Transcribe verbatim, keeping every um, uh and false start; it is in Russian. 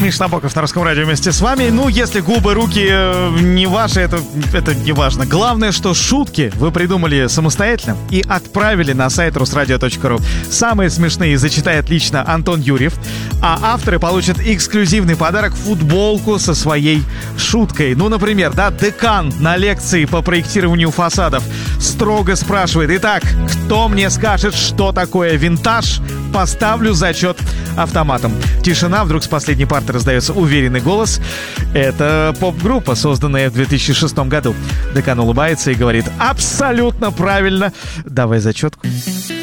Миша Набоков на Русском радио вместе с вами. Ну, если губы, руки э, не ваши, это, это не важно. Главное, что шутки вы придумали самостоятельно и отправили на сайт русрадио точка ру. Самые смешные зачитает лично Антон Юрьев, а авторы получат эксклюзивный подарок — футболку со своей шуткой. Ну, например, да, декан на лекции по проектированию фасадов строго спрашивает: итак, кто мне скажет, что такое винтаж? Поставлю зачет автоматом. Тишина, вдруг с последней парты раздается уверенный голос. Это поп-группа, созданная в две тысячи шестом году. Декан улыбается и говорит: абсолютно правильно. Давай зачетку.